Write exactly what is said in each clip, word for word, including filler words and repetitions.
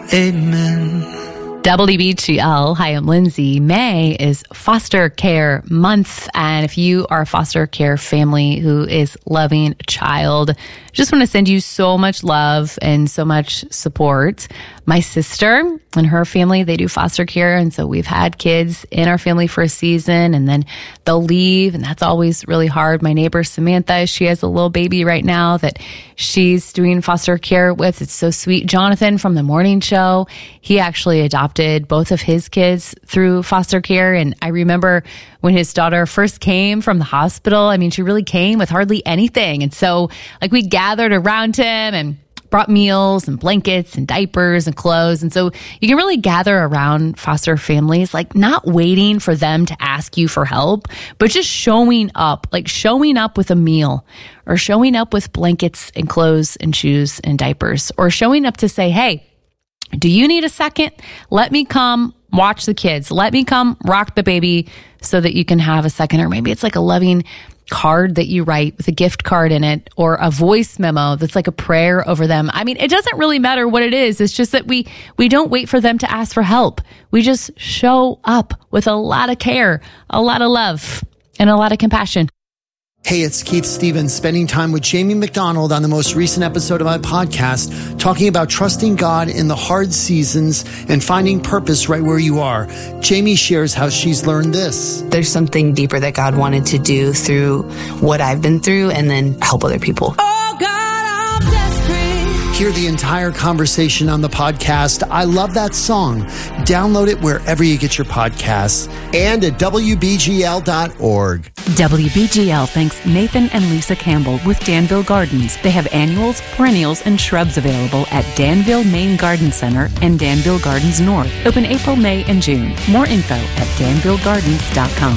Amen. W B G L. Hi, I'm Lindsay. May is Foster Care Month. And if you are a foster care family who is loving a child, I just want to send you so much love and so much support. My sister and her family, they do foster care. And so we've had kids in our family for a season and then they'll leave. And that's always really hard. My neighbor, Samantha, she has a little baby right now that she's doing foster care with. It's so sweet. Jonathan from the morning show, he actually adopted both of his kids through foster care. And I remember when his daughter first came from the hospital, I mean, she really came with hardly anything. And so like we gathered around him and brought meals and blankets and diapers and clothes. And so you can really gather around foster families, like not waiting for them to ask you for help, but just showing up, like showing up with a meal or showing up with blankets and clothes and shoes and diapers, or showing up to say, hey, do you need a second? Let me come watch the kids. Let me come rock the baby so that you can have a second. Or maybe it's like a loving card that you write with a gift card in it, or a voice memo that's like a prayer over them. I mean, it doesn't really matter what it is. It's just that we we don't wait for them to ask for help. We just show up with a lot of care, a lot of love, and a lot of compassion. Hey, it's Keith Stevens, spending time with Jamie McDonald on the most recent episode of my podcast, talking about trusting God in the hard seasons and finding purpose right where you are. Jamie shares how she's learned this. There's something deeper that God wanted to do through what I've been through and then help other people. Oh God, I'm desperate. Hear the entire conversation on the podcast. I love that song. Download it wherever you get your podcasts and at W B G L dot org. W B G L thanks Nathan and Lisa Campbell with Danville Gardens. They have annuals, perennials, and shrubs available at Danville Main Garden Center and Danville Gardens North. Open April, May, and June. More info at danville gardens dot com.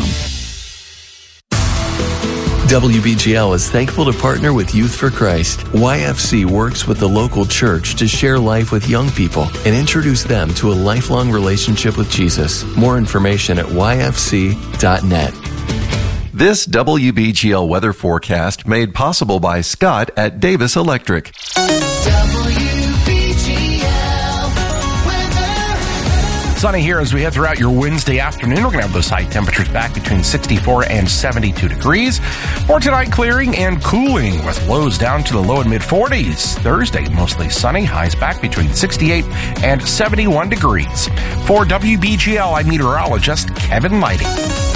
W B G L is thankful to partner with Youth for Christ. Y F C works with the local church to share life with young people and introduce them to a lifelong relationship with Jesus. More information at y f c dot net. This W B G L weather forecast made possible by Scott at Davis Electric. Sunny here as we head throughout your Wednesday afternoon. We're going to have those high temperatures back between sixty-four and seventy-two degrees. For tonight, clearing and cooling with lows down to the low and mid forties. Thursday, mostly sunny, highs back between sixty-eight and seventy-one degrees. For W B G L, I'm meteorologist Kevin Lighting.